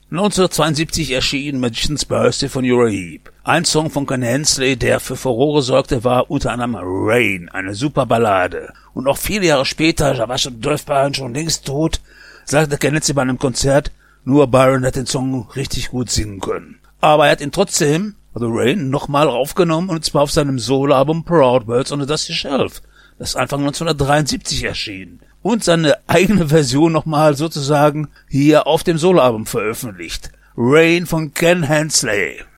1972 erschien Magician's Birthday von Uriah Heep. Ein Song von Ken Hensley, der für Furore sorgte, war unter anderem Rain, eine super Ballade. Und auch viele Jahre später, da war schon Dolph Byron schon längst tot, sagte Ken Hensley bei einem Konzert, nur Byron hat den Song richtig gut singen können. Aber er hat ihn trotzdem, also Rain, nochmal aufgenommen, und zwar auf seinem Soloalbum Proud Words on the Dusty Shelf, das Anfang 1973 erschien. Und seine eigene Version nochmal sozusagen hier auf dem Soloalbum veröffentlicht. Rain von Ken Hensley.